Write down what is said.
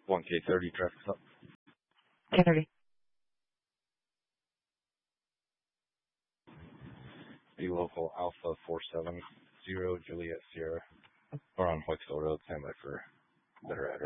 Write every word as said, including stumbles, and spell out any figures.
one K thirty traffic stop. thirty. The local Alpha four seven zero Juliet Sierra. We're on Hoytsville Road. Stand by for better address.